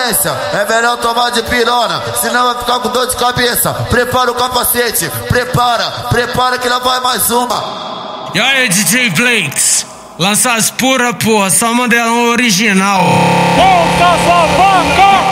violência, é melhor tomar de pirona, senão vai ficar com dor de cabeça. Prepara o capacete, prepara que lá vai mais uma. E aí, DJ Blakes, lança as pura, porra, só Mandelão original. Volta, Vaca!